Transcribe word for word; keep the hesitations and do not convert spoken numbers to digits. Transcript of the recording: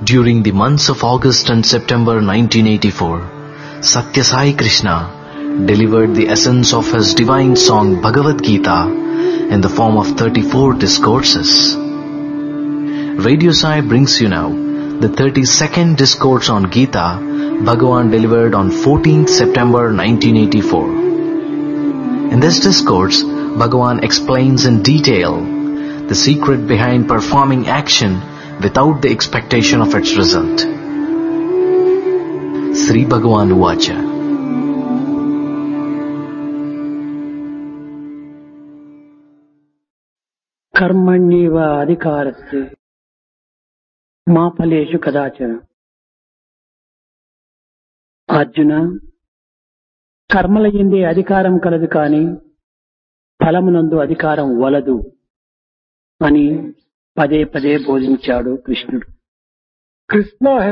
During the months of August and September nineteen eighty-four, Satya Sai Krishna delivered the essence of his divine song Bhagavad Gita in the form of thirty-four discourses. Radio Sai brings you now the thirty-second discourse on Gita Bhagavan delivered on fourteenth September nineteen eighty-four. In this discourse, Bhagavan explains in detail the secret behind performing action without the expectation of its result. Sri Bhagavan Uvacha. कर्मण्येव अधिकारस्य मा फलेषु कदाचन. అర్జున, కర్మల యందే అధికారం కలదు కాని ఫలమునందు అధికారం వలదు అని పదే పదే బోధించాడు కృష్ణుడు. Krishna has